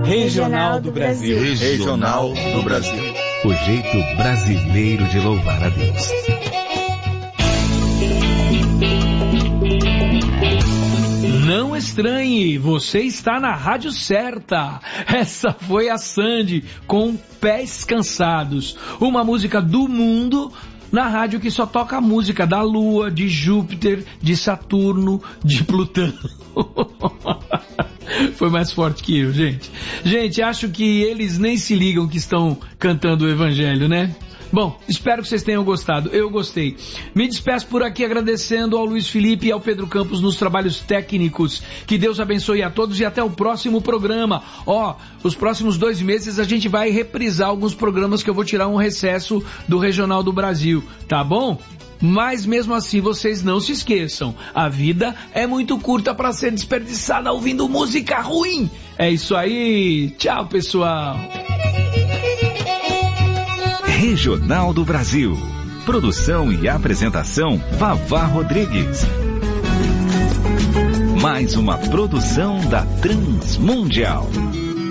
Regional do Brasil. Regional do Brasil. O jeito brasileiro de louvar a Deus. Não estranhe, você está na rádio certa. Essa foi a Sandy com Pés Cansados, uma música do mundo na rádio que só toca a música da Lua, de Júpiter, de Saturno, de Plutão. Foi mais forte que eu, gente. Gente, acho que eles nem se ligam que estão cantando o Evangelho, né? Bom, espero que vocês tenham gostado. Eu gostei. Me despeço por aqui agradecendo ao Luiz Felipe e ao Pedro Campos nos trabalhos técnicos. Que Deus abençoe a todos e até o próximo programa. Os próximos 2 meses a gente vai reprisar alguns programas que eu vou tirar um recesso do Regional do Brasil, tá bom? Mas mesmo assim vocês não se esqueçam, a vida é muito curta para ser desperdiçada ouvindo música ruim. É isso aí, tchau pessoal. Regional do Brasil. Produção e apresentação Vavá Rodrigues. Mais uma produção da Transmundial.